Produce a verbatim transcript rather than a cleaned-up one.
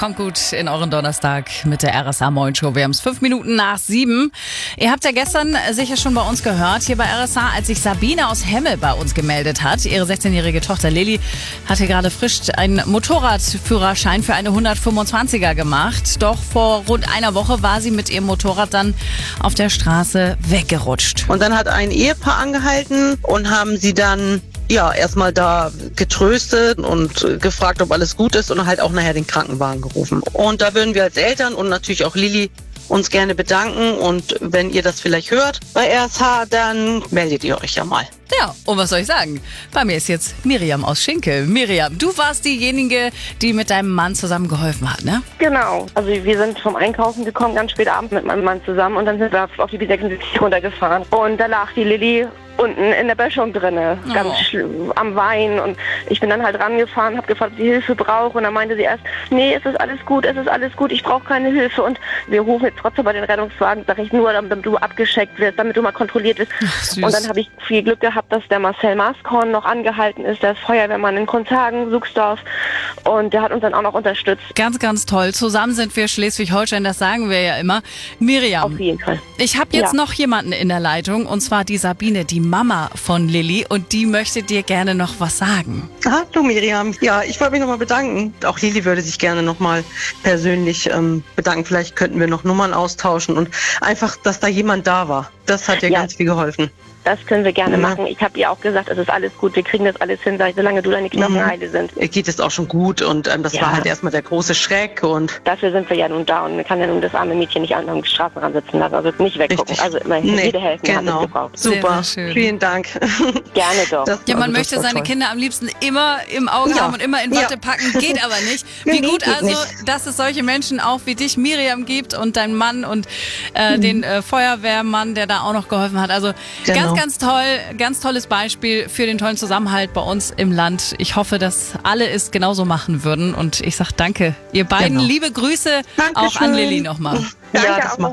Kommt gut in euren Donnerstag mit der R S A Morning Show. Wir haben es fünf Minuten nach sieben. Ihr habt ja gestern sicher schon bei uns gehört, hier bei R S A, als sich Sabine aus Hemmel bei uns gemeldet hat. Ihre sechzehnjährige Tochter Lilly hatte gerade frisch einen Motorradführerschein für eine hundertfünfundzwanziger gemacht. Doch vor rund einer Woche war sie mit ihrem Motorrad dann auf der Straße weggerutscht. Und dann hat ein Ehepaar angehalten und haben sie dann ja erstmal da getröstet und gefragt, ob alles gut ist und halt auch nachher den Krankenwagen gerufen. Und da würden wir als Eltern und natürlich auch Lilly uns gerne bedanken. Und wenn ihr das vielleicht hört bei R S H, dann meldet ihr euch ja mal. Ja, und was soll ich sagen? Bei mir ist jetzt Miriam aus Schinkel. Miriam, du warst diejenige, die mit deinem Mann zusammen geholfen hat, ne? Genau. Also wir sind vom Einkaufen gekommen, ganz spät abends mit meinem Mann zusammen. Und dann sind wir auf die B sechsundsiebzig runtergefahren. Und da lag die Lilly unten in der Böschung drinne, ganz Oh. schlimm, am Weinen. Und ich bin dann halt rangefahren, habe gefragt, ob sie Hilfe braucht. Und dann meinte sie erst, nee, es ist alles gut, es ist alles gut, ich brauche keine Hilfe. Und wir rufen jetzt trotzdem bei den Rettungswagen, sag ich nur, damit du abgescheckt wirst, damit du mal kontrolliert wirst. Ach, süß. Und dann habe ich viel Glück gehabt, dass der Marcel Maskorn noch angehalten ist, der ist Feuerwehrmann in Kunshagen, Suchsdorf. Und der hat uns dann auch noch unterstützt. Ganz, ganz toll. Zusammen sind wir Schleswig-Holstein, das sagen wir ja immer. Miriam, Auf jeden Fall. ich habe jetzt Ja. noch jemanden in der Leitung, und zwar die Sabine, die Mama von Lilly, und die möchte dir gerne noch was sagen. Hallo Miriam. Ja, ich wollte mich nochmal bedanken. Auch Lilly würde sich gerne nochmal persönlich ähm, bedanken. Vielleicht könnten wir noch Nummern austauschen und einfach, dass da jemand da war. Das hat dir Ja. ganz viel geholfen. Das können wir gerne Ja. machen. Ich habe ihr auch gesagt, es ist alles gut, wir kriegen das alles hin, sag ich, solange du deine Knochen Mhm. heile sind. Ihr geht es auch schon gut und ähm, das Ja. war halt erstmal der große Schreck und Dafür sind wir ja nun da und man kann ja nun das arme Mädchen nicht am Straßenrand sitzen lassen, also nicht weggucken. Richtig. Also immer Nee, jede Hälfte hat es genau. gebraucht. Sehr, super. sehr schön. Vielen Dank. Gerne doch. Das- Ja, man also das möchte war seine toll. Kinder am liebsten immer im Auge Ja. haben und immer in Watte Ja. packen, geht aber nicht. Wie Nee, gut geht also, nicht. dass es solche Menschen auch wie dich, Miriam, gibt und dein Mann und äh, Mhm. den äh, Feuerwehrmann, der da auch noch geholfen hat. Also Genau. ganz, ganz toll, ganz tolles Beispiel für den tollen Zusammenhalt bei uns im Land. Ich hoffe, dass alle es genauso machen würden, und ich sag danke. Ihr beiden, Genau. liebe Grüße auch Dankeschön. an Lilly nochmal. Ja, Danke das auch. mache